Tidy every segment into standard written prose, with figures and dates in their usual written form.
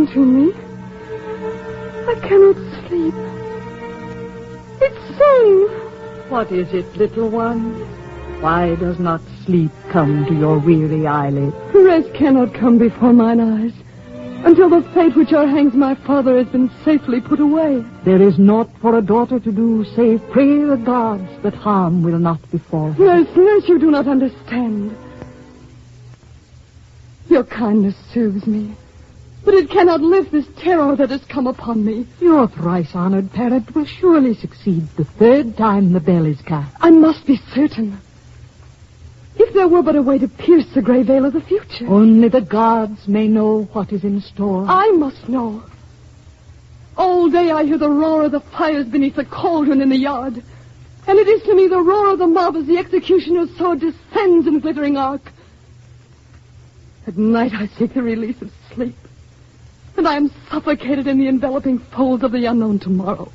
Listen to me. I cannot sleep. It's sung. What is it, little one? Why does not sleep come to your weary eyelids? Rest cannot come before mine eyes until the fate which o'erhangs my father has been safely put away. There is naught for a daughter to do save pray the gods that harm will not befall her. Nurse, you do not understand. Your kindness soothes me, but it cannot lift this terror that has come upon me. Your thrice-honored parent will surely succeed the third time the bell is cast. I must be certain. If there were but a way to pierce the gray veil of the future. Only the gods may know what is in store. I must know. All day I hear the roar of the fires beneath the cauldron in the yard. And it is to me the roar of the mob as the executioner's sword descends in glittering arc. At night I seek the release of sleep. And I am suffocated in the enveloping folds of the unknown tomorrow.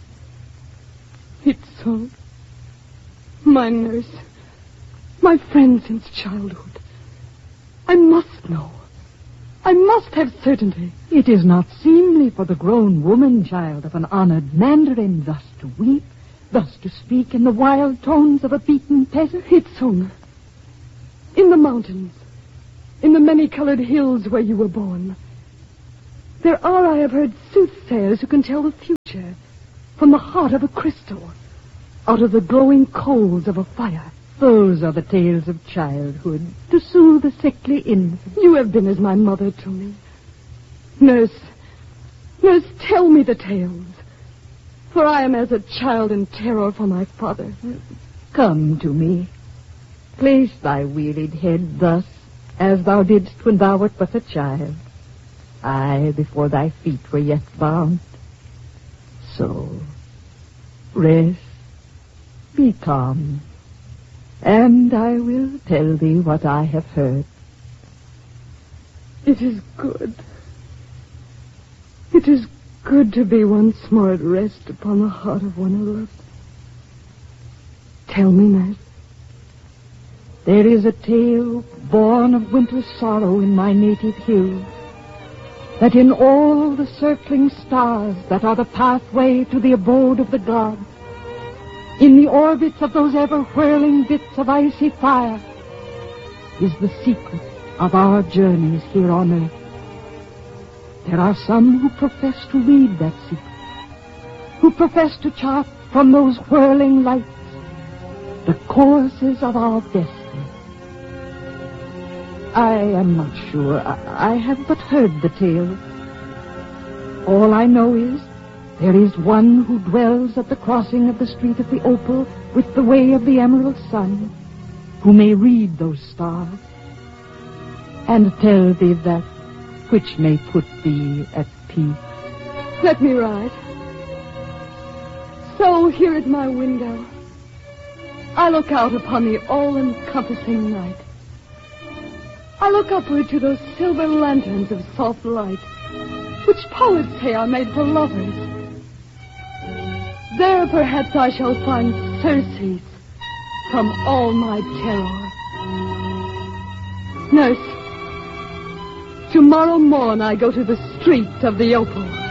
It's so. My nurse. My friend since childhood. I must know. I must have certainty. It is not seemly for the grown woman child of an honored mandarin thus to weep, thus to speak in the wild tones of a beaten peasant. Hitsung, in the mountains, in the many-colored hills where you were born, there are, I have heard, soothsayers who can tell the future from the heart of a crystal, out of the glowing coals of a fire. Those are the tales of childhood, to soothe the sickly infant. You have been as my mother to me. Nurse, tell me the tales. For I am as a child in terror for my father. Come to me. Place thy wearied head thus, as thou didst when thou wert but a child. I, before thy feet were yet bound. So, rest, be calm. And I will tell thee what I have heard. It is good. It is good to be once more at rest upon the heart of one I love. Tell me, nurse. There is a tale born of winter's sorrow in my native hills, that in all the circling stars that are the pathway to the abode of the gods, in the orbits of those ever-whirling bits of icy fire, is the secret of our journeys here on earth. There are some who profess to read that secret, who profess to chart from those whirling lights the courses of our destiny. I am not sure. I have but heard the tale. All I know is there is one who dwells at the crossing of the street of the opal with the way of the emerald sun, who may read those stars and tell thee that which may put thee at peace. Let me ride. So here at my window, I look out upon the all-encompassing night. I look upward to those silver lanterns of soft light, which poets say are made for lovers. There perhaps I shall find surcease from all my terror. Nurse, tomorrow morn I go to the street of the opal.